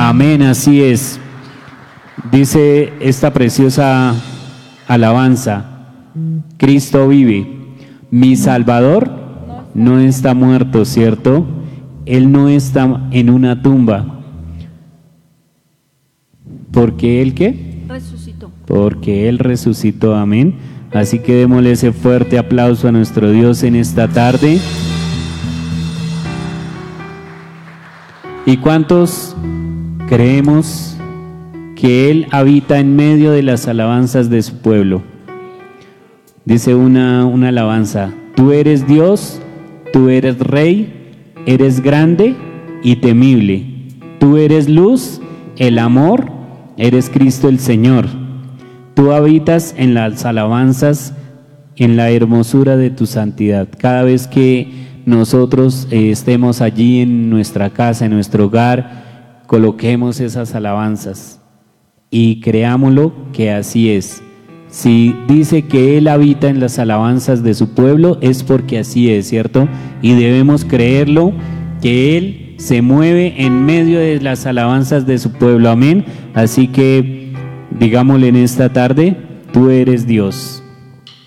Amén, así es. Dice esta preciosa alabanza: Cristo vive, mi Salvador no está muerto, ¿cierto? Él no está en una tumba. ¿Porque Él qué? Resucitó. Porque Él resucitó, amén. Así que démosle ese fuerte aplauso a nuestro Dios en esta tarde. ¿Y cuántos creemos que Él habita en medio de las alabanzas de su pueblo? Dice una alabanza: tú eres Dios, tú eres Rey, eres grande y temible. Tú eres luz, el amor, eres Cristo el Señor. Tú habitas en las alabanzas, en la hermosura de tu santidad. Cada vez que nosotros estemos allí en nuestra casa, en nuestro hogar, coloquemos esas alabanzas y creámoslo que así es. Si dice que Él habita en las alabanzas de su pueblo, es porque así es, ¿cierto? Y debemos creerlo, que Él se mueve en medio de las alabanzas de su pueblo, amén. Así que digámosle en esta tarde: tú eres Dios.